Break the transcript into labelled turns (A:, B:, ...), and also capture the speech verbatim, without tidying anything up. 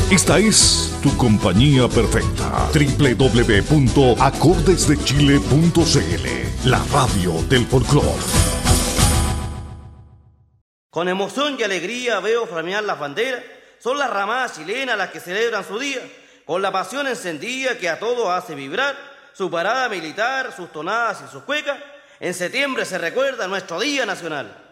A: Esta es tu compañía perfecta. doble u doble u doble u punto acordes de chile punto c l, la radio del folclore.
B: Con emoción y alegría veo flamear las banderas. Son las ramadas chilenas las que celebran su día, con la pasión encendida que a todos hace vibrar. Su parada militar, sus tonadas y sus cuecas. En septiembre se recuerda nuestro Día Nacional.